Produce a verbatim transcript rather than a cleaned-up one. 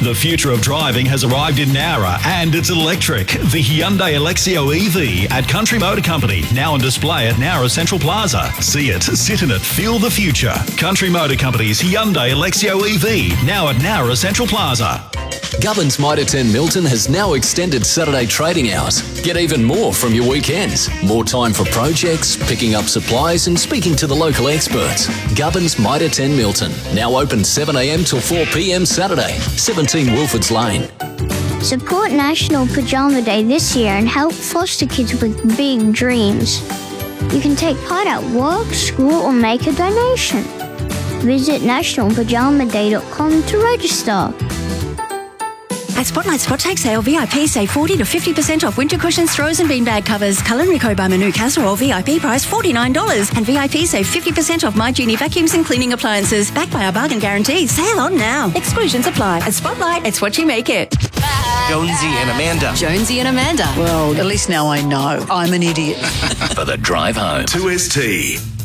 The future of driving has arrived in Nowra and it's electric. The Hyundai Alexio E V at Country Motor Company, now on display at Nowra Central Plaza. See it, sit in it, feel the future. Country Motor Company's Hyundai Alexio E V, now at Nowra Central Plaza. Gubbins Mitre ten Milton has now extended Saturday trading hours. Get even more from your weekends. More time for projects, picking up supplies and speaking to the local experts. Gubbins Mitre ten Milton, now open seven a m till four p m Saturday. seventeen Wilfords Lane. Support National Pajama Day this year and help foster kids with big dreams. You can take part at work, school or make a donation. Visit national pajama day dot com to register. At Spotlight Spot Take Sale, V I P save forty to fifty percent off winter cushions, throws and beanbag covers. Culinary Co by Manu Casserole, V I P price forty-nine dollars. And V I P save fifty percent off My Genie vacuums and cleaning appliances. Backed by our bargain guarantee. Sale on now. Exclusions apply. At Spotlight, it's what you make it. Jonesy and Amanda. Jonesy and Amanda. Well, at least now I know I'm an idiot. For the drive home. two S T.